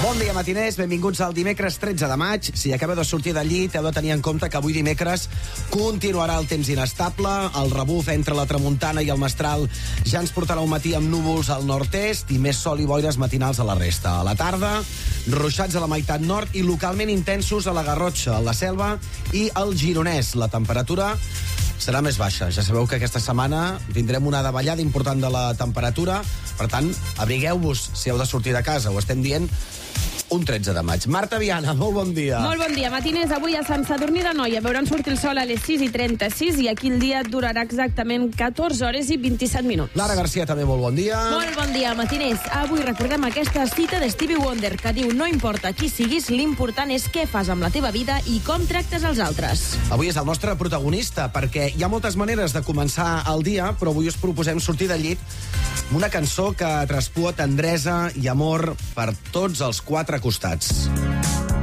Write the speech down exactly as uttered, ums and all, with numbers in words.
Bon dia, matiners. Benvinguts al dimecres tretze de maig. Si acabeu de sortir del llit, heu de tenir en compte que avui dimecres continuarà el temps inestable. El rebuf entre la tramuntana i el mestral ja ens portarà un matí amb núvols al nord-est i més sol i boires matinals a la resta. A la tarda, ruixats a la meitat nord i localment intensos a la Garrotxa, a la Selva i al Gironès. La temperatura serà més baixa. Ja sabeu que aquesta setmana tindrem una davallada important de la temperatura. Per tant, abrigueu-vos si heu de sortir de casa. Ho estem dient un tretze de maig. Marta Viana, molt bon dia. Molt bon dia, matiners. Avui a Sant Sadurní d'Anoia veuran sortir el sol a les sis i trenta-sis i aquí el dia durarà exactament catorze hores i vint-i-set minuts. Lara Garcia, també molt bon dia. Molt bon dia, matiners. Avui recordem aquesta cita de Stevie Wonder que diu: no importa qui siguis, l'important és què fas amb la teva vida i com tractes els altres. Avui és el nostre protagonista, perquè hi ha moltes maneres de començar el dia, però avui us proposem sortir del llit amb una cançó que traspua tendresa i amor per tots els quatre costats.